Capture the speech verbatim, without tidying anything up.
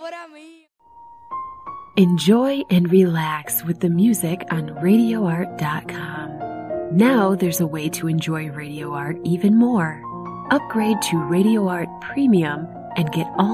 ahora mío. Enjoy and relax with the music on radio art dot com. Now there's a way to enjoy Radio Art even more. Upgrade to Radio Art Premium and get all